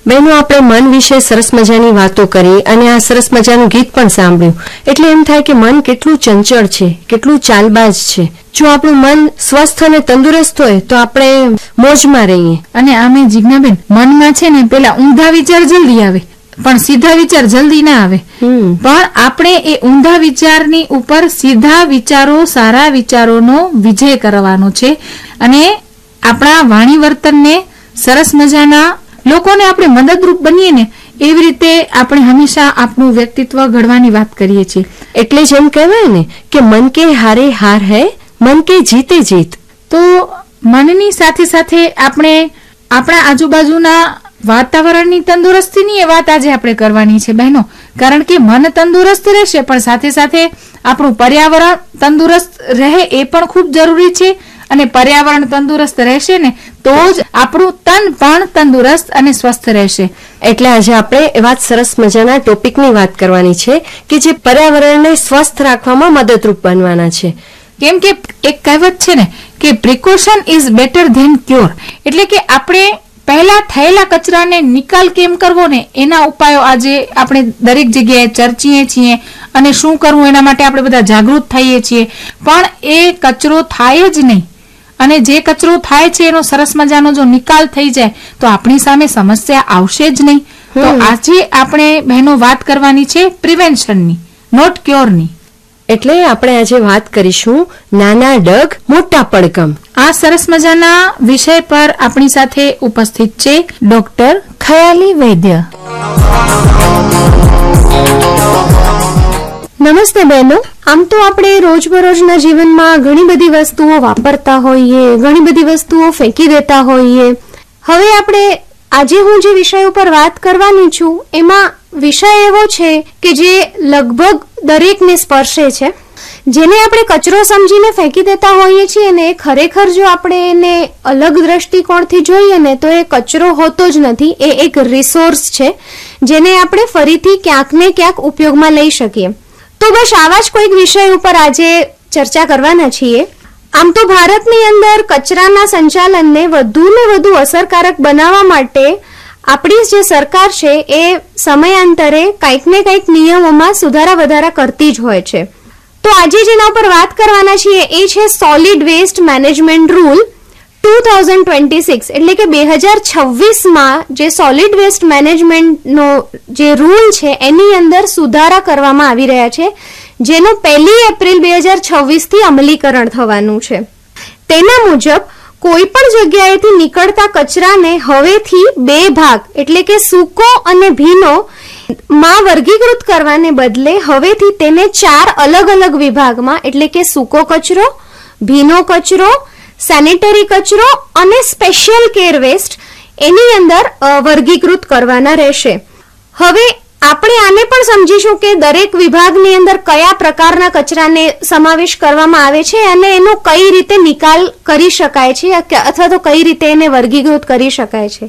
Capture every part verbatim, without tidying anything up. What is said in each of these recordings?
બહેનો, આપણે મન વિશે સરસ મજાની વાતો કરી અને આ સરસ મજાનું ગીત પણ સાંભળ્યું, એટલે એમ થાય કે મન કેટલું ચંચળ છે, કેટલું ચાલબાજ છે. જો આપણું મન સ્વસ્થ અને તંદુરસ્ત હોય તો આપણે મોજમાં રહીએ. અને આમે જીજ્ઞાબેન, મનમાં છે ને પેલા ઊંધા વિચાર જલ્દી આવે, પણ સીધા વિચાર જલ્દી ના આવે. પણ આપણે એ ઊંધા વિચારની ઉપર સીધા વિચારો, સારા વિચારોનો વિજય કરવાનો છે અને આપણા વાણી વર્તનને સરસ મજાના લોકોને આપણે મદદરૂપ બનીએ ને એવી રીતે આપણે હંમેશા આપણું વ્યક્તિત્વ ઘડવાની વાત કરીએ છીએ. એટલે જ એમ કહેવાય ને કે મન કે હારે હાર હૈ, મન કે જીતે જીત. તો મનની સાથે સાથે આપણે આપણા આજુબાજુના વાતાવરણની તંદુરસ્તીની એ વાત આજે આપણે કરવાની છે બહેનો. કારણ કે મન તંદુરસ્ત રહેશે પણ સાથે સાથે આપણું પર્યાવરણ તંદુરસ્ત રહે એ પણ ખૂબ જરૂરી છે. અને પર્યાવરણ તંદુરસ્ત રહેશે ને તો જ આપણું તન પણ તંદુરસ્ત અને સ્વસ્થ રહેશે. એટલે આજે આપણે એવા સરસ મજાના ટોપિકની વાત કરવાની છે કે જે પર્યાવરણને સ્વસ્થ રાખવામાં મદદરૂપ બનવાના છે. કેમ કે એક કહેવત છે ને કે precaution is better than cure. એટલે કે આપણે પહેલા થયેલા કચરાને નિકાલ કેમ કરવો ને એના ઉપાયો આજે આપણે દરેક જગ્યાએ ચર્ચીએ છીએ અને શું કરવું એના માટે આપણે બધા જાગૃત થઈએ છીએ. પણ એ કચરો થાય જ નહીં અને જે કચરો થાય છે એનો સરસ મજાનો જો નિકાલ થઈ જાય તો આપણી સામે સમસ્યા આવશે જ નહીં. તો આજે આપણે બહેનો વાત કરવાની છે પ્રિવેન્શનની, નોટ ક્યોરની. એટલે આપણે આજે વાત કરીશું નાના ડગ મોટા પડગમ. આ સરસ મજાના વિષય પર આપણી સાથે ઉપસ્થિત છે ડોક્ટર ખયાલી વૈદ્ય. નમસ્તે બહેનો. આમ તો આપણે રોજબરોજના જીવનમાં ઘણી બધી વસ્તુઓ વાપરતા હોઈએ, ઘણી બધી વસ્તુઓ ફેંકી દેતા હોઈએ. હવે આપણે આજે હું જે વિષય ઉપર વાત કરવાની છું એમાં વિષય એવો છે કે જે લગભગ દરેકને સ્પર્શે છે, જેને આપણે કચરો સમજીને ફેંકી દેતા હોઈએ છીએ ને ખરેખર જો આપણે એને અલગ દ્રષ્ટિકોણથી જોઈએ ને તો એ કચરો હોતો જ નથી, એ એક રિસોર્સ છે જેને આપણે ફરીથી ક્યાંક ને ક્યાંક ઉપયોગમાં લઈ શકીએ. તો બસ આવા જ કોઈક વિષય ઉપર આજે ચર્ચા કરવાના છીએ. આમ તો ભારતની અંદર કચરાના સંચાલનને વધુ ને વધુ અસરકારક બનાવવા માટે આપણી જે સરકાર છે એ સમયાંતરે કંઈક ને કંઈક નિયમોમાં સુધારા વધારા કરતી જ હોય છે. તો આજે જેના ઉપર વાત કરવાના છીએ એ છે solid waste management rule two thousand twenty six. એટલે કે બે હજાર છવ્વીસમાં જે સોલિડ વેસ્ટ મેનેજમેન્ટનો જે રૂલ છે એની અંદર સુધારા કરવામાં આવી રહ્યા છે, જેનું પહેલી એપ્રિલ બે હજાર છવ્વીસ થી અમલીકરણ થવાનું છે. તેના મુજબ કોઈ પણ જગ્યાએથી નીકળતા કચરાને હવેથી બે ભાગ એટલે કે સૂકો અને ભીનો માં વર્ગીકૃત કરવાને બદલે હવેથી તેને ચાર અલગ અલગ વિભાગમાં એટલે કે સૂકો કચરો, ભીનો કચરો, સેનેટરી કચરો અને સ્પેશિયલ કેર વેસ્ટ એની અંદર વર્ગીકૃત કરવાના રહેશે. હવે આપણે આને પણ સમજીશું કે દરેક વિભાગની અંદર કયા પ્રકારના કચરાને સમાવેશ કરવામાં આવે છે અને એનો કઈ રીતે નિકાલ કરી શકાય છે અથવા તો કઈ રીતે એને વર્ગીકૃત કરી શકાય છે.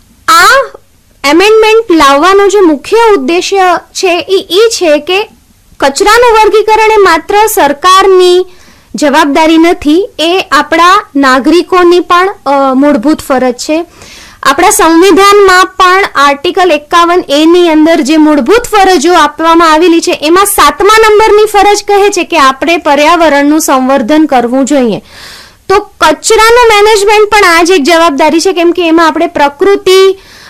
આ એમેન્ડમેન્ટ લાવવાનો જે મુખ્ય ઉદ્દેશ્ય છે એ એ છે કે કચરાનું વર્ગીકરણ એ માત્ર સરકારની જવાબદારી નથી, એ આપણા નાગરિકોની પણ મૂળભૂત ફરજ છે. આપણા સંવિધાનમાં પણ આર્ટિકલ એકાવન એ ની અંદર જે મૂળભૂત ફરજો આપવામાં આવેલી છે એમાં સાતમા નંબરની ફરજ કહે છે કે આપણે પર્યાવરણનું સંવર્ધન કરવું જોઈએ. તો કચરાનું મેનેજમેન્ટ પણ આ જ એક જવાબદારી છે, કેમ કે એમાં આપણે પ્રકૃતિ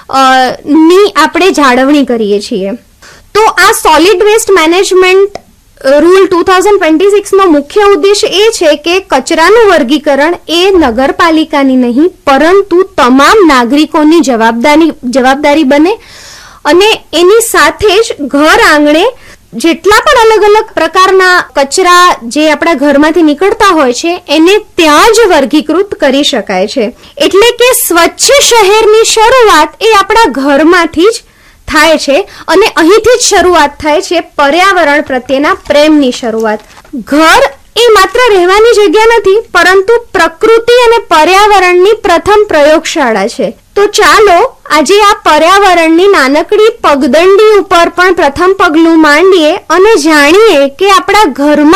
ની આપણે જાળવણી કરીએ છીએ. તો આ solid waste management rule two thousand twenty six નો મુખ્ય ઉદ્દેશ્ય એ છે કે કચરાનું વર્ગીકરણ એ નગરપાલિકાની નહીં પરંતુ તમામ નાગરિકોની જવાબદારી જવાબદારી બને અને એની સાથે જ ઘર આંગણે જેટલા પણ અલગ અલગ પ્રકારના કચરા જે આપણા ઘરમાંથી નીકળતા હોય છે એને ત્યાં જ વર્ગીકૃત કરી શકાય છે. એટલે કે સ્વચ્છ શહેરની શરૂઆત એ આપણા ઘરમાંથી જ થાય છે અને અહીંથી જ શરૂઆત થાય છે પર્યાવરણ પ્રત્યેના પ્રેમની શરૂઆત. ઘર એ માત્ર રહેવાની જગ્યા નથી પરંતુ પ્રકૃતિ અને પર્યાવરણની પ્રથમ પ્રયોગશાળા છે. તો ચાલો આજે આ પર્યાવરણની નાનકડી પગદંડી ઉપર પણ પ્રથમ પગલું માંડીએ અને જાણીએ કે આપણા ઘરમાં